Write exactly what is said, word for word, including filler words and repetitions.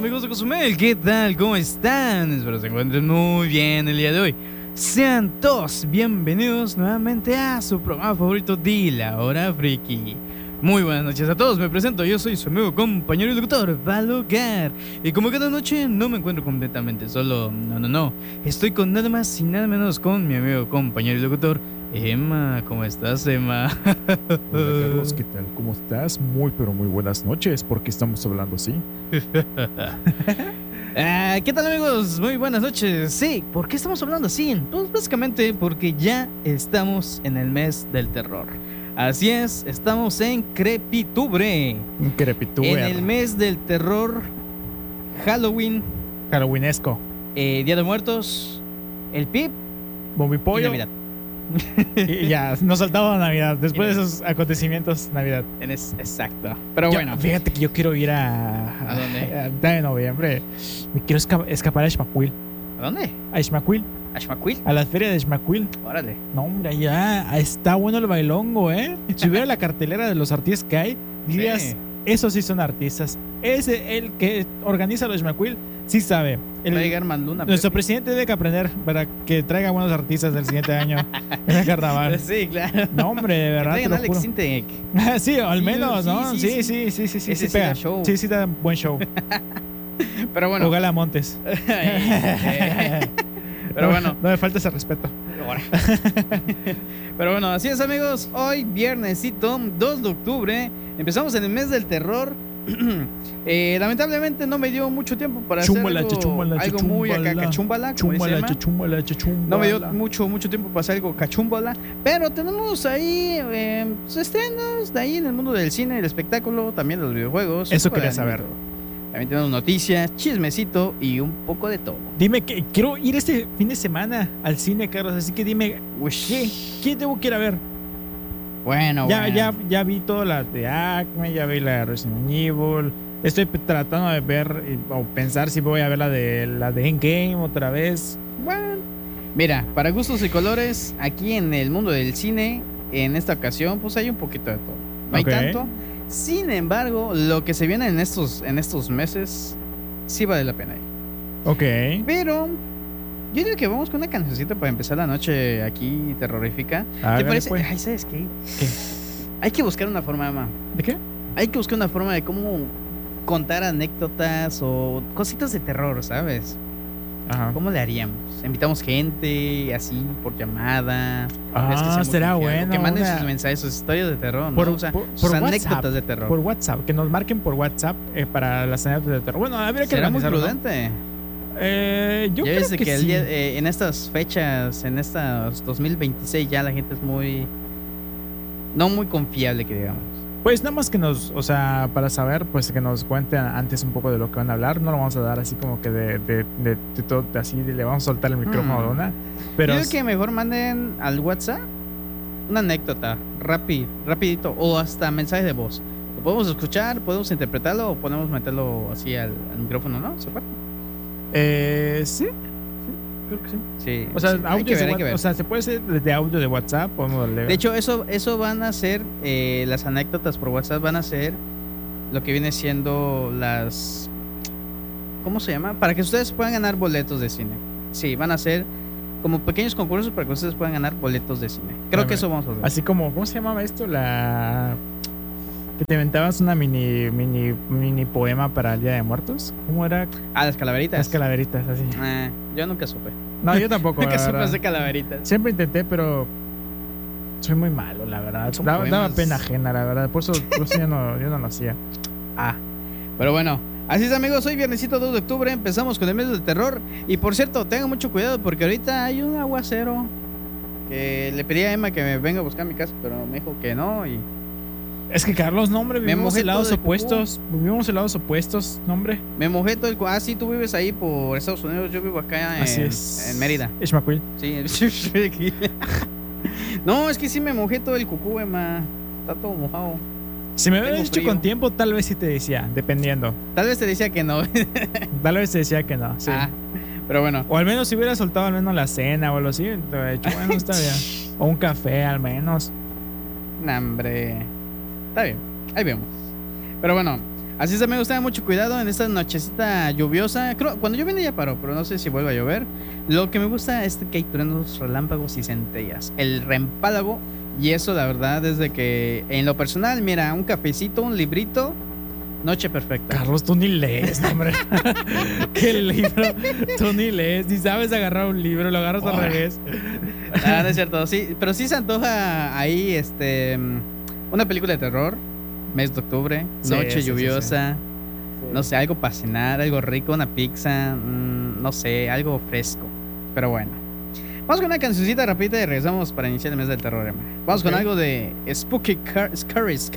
amigos de Cozumel? ¿Qué tal? ¿Cómo están? Espero se encuentren muy bien el día de hoy. Sean todos bienvenidos nuevamente a su programa favorito de La Hora Friki. Muy buenas noches a todos, me presento, yo soy su amigo, compañero y locutor, Valogar. Y como cada noche no me encuentro completamente solo, no, no, no. Estoy con nada más y nada menos con mi amigo, compañero y locutor, Emma. ¿Cómo estás, Emma? Hola, Carlos, ¿qué tal? ¿Cómo estás? Muy, pero muy buenas noches. ¿Por qué estamos hablando así? Ah, ¿qué tal, amigos? Muy buenas noches. Sí, ¿por qué estamos hablando así? Pues básicamente porque ya estamos en el mes del terror. Así es, estamos en Crepitubre. Crepitubre. En el mes del terror, Halloween, Halloweenesco. eh, Día de Muertos, el P I B Bombi y pollo. Navidad. Y ya, nos saltaba Navidad. Después de esos acontecimientos, Navidad. En es, exacto. Pero Yo- bueno, fíjate que yo quiero ir a. ¿A dónde? De noviembre. Me quiero esca- escapar a Xmaquil. ¿a dónde? A Xmaquil. ¿A Xmaquil? A la feria de Xmaquil. Órale. No, hombre, allá está bueno el bailongo, ¿eh? Si hubiera la cartelera de los artistas que hay, dirías, Sí. esos sí son artistas. Ese, el que organiza los Xmaquil, sí sabe. El- Va a llegar Manduna. nuestro Pepe. presidente debe que aprender para que traiga buenos artistas del siguiente año en el carnaval. Sí, claro. No, hombre, de Que verdad. traigan te a lo Alex juro. Sintek. Sí, o al Sí, menos, sí, ¿no? sí, Sí, sí. sí, sí, sí, sí, Ese sí, sí pega. da show. Sí, sí, da buen show. Pero bueno. O Gala Montes. Pero No, bueno. no me falta ese respeto. Ahora. Pero bueno, así es, amigos. Hoy, viernesito, dos de octubre, empezamos en el mes del terror. Eh, lamentablemente no me dio mucho tiempo para Chúmbala, hacer algo, chumbala, algo muy acá chumbala. cachumbala, como dice Chúmbala, Emma. chumbala, chumbala. No me dio mucho, mucho tiempo para hacer algo cachumbala. Pero tenemos ahí eh, pues, estrenos de ahí en el mundo del cine, el espectáculo, también de los videojuegos. Eso un poco de quería anime. saber. También tenemos noticias, chismecito y un poco de todo. Dime que quiero ir este fin de semana al cine, Carlos. Así que dime, ¿qué, qué tengo que ir a ver? Bueno, Ya, bueno. ya, ya vi todas las de Acme, ya vi la de Resident Evil. Estoy p- tratando de ver y- o pensar si voy a ver la de la de Endgame otra vez. Bueno, mira, para gustos y colores, aquí en el mundo del cine, en esta ocasión, pues hay un poquito de todo. No Ok. hay tanto. Sin embargo, lo que se viene en estos, en estos meses, sí vale la pena ir. Ok. Pero yo digo que vamos con una cancioncita para empezar la noche aquí terrorífica. ¿Te Hágale, parece? pues. Ay, ¿sabes qué? ¿Qué? Hay que buscar una forma, Emma. ¿De qué? Hay que buscar una forma de cómo contar anécdotas o cositas de terror, ¿sabes? Ajá. ¿Cómo le haríamos? Invitamos gente así por llamada. Ah, ¿Crees que sea muy será confiable? bueno, Que manden una- sus mensajes, sus historias de terror, ¿no? Por- O sea, por- sus por anécdotas WhatsApp, de terror. Por WhatsApp, que nos marquen por WhatsApp eh, para las anécdotas de terror. Bueno, habría que ¿Será muy organizarlo, ¿no? prudente? Eh, yo Ya creo ves de que, que, el sí. día- eh, en estas fechas, en estas dos mil veintiséis, ya la gente es muy. No muy confiable, que digamos. Pues nada más que nos, o sea, para saber, pues que nos cuenten antes un poco de lo que van a hablar. No lo vamos a dar así como que de, de, de, de todo, de así, de- le vamos a soltar el micrófono Mm. de una. Pero Yo creo que mejor manden al WhatsApp una anécdota, rápido, rapidito, o hasta mensaje de voz. Lo podemos escuchar, podemos interpretarlo o podemos meterlo así al, al micrófono, ¿no? ¿Se puede? eh, sí, sí, creo que sí. Sí. O sea, sí, hay audio que ver, de hay que Wha- ver. o sea, se puede hacer desde audio de WhatsApp, podemos leer. De hecho, eso, eso van a ser, eh, las anécdotas por WhatsApp van a ser lo que viene siendo las... ¿Cómo se llama? Para que ustedes puedan ganar boletos de cine. Sí, van a ser como pequeños concursos para que ustedes puedan ganar boletos de cine. Creo Bueno, que eso vamos a hacer. así como, ¿cómo se llamaba esto? La que te inventabas una mini, mini, mini poema para el Día de Muertos. ¿Cómo era? Ah, las calaveritas. Las calaveritas, así. Ah, yo nunca supe. No, yo tampoco. Nunca la supe verdad. hacer calaveritas. Siempre intenté, pero soy muy malo, la verdad. Son Daba, daba poemas. pena ajena, la verdad. Por eso, por eso yo, no, yo no lo hacía. Ah, pero bueno, así es, amigos, hoy viernesito dos de octubre empezamos con el mes del terror. Y por cierto, tengan mucho cuidado porque ahorita hay un aguacero que le pedí a Emma que me venga a buscar a mi casa, pero me dijo que no. Y Es que Carlos, no, hombre, Me vivimos mojé en lados todo el opuestos. Vivimos en lados opuestos, no, hombre. me mojé todo el... cu- Ah, sí, tú vives ahí por Estados Unidos, yo vivo acá en, Así es. en Mérida. Ishmaquil. Sí, aquí. No, es que sí me mojé todo el cucú, Emma. Está todo mojado. Si me hubieras Tengo dicho frío. con tiempo, tal vez sí te decía, dependiendo. Tal vez te decía que no. Tal vez te decía que no, sí. Ah, pero bueno. O al menos si hubiera soltado al menos la cena o algo así, te hubiera dicho, bueno, está bien. O un café al menos. Nah, hombre. Está bien, ahí vemos. Pero bueno, Así es, me gusta mucho cuidado en esta nochecita lluviosa. Creo, cuando yo vine ya paró, pero no sé si vuelve a llover. Lo que me gusta es que hay truenos, relámpagos y centellas. El reempálago. Y eso, la verdad, es de que en lo personal, mira, un cafecito, un librito, noche perfecta. Carlos, tú ni lees, hombre. ¿Qué libro? Tú ni lees, ni sabes agarrar un libro, lo agarras oh. al revés. Ah, no es cierto, sí, pero sí se antoja ahí, este, una película de terror, mes de octubre, sí, noche sí, lluviosa, sí, sí. No sé, algo para cenar, algo rico, una pizza, mmm, no sé, algo fresco, pero bueno. Vamos con una cancioncita rapidita y regresamos para iniciar el mes del terror, Emma. Vamos okay. con algo de Spooky Car- Scary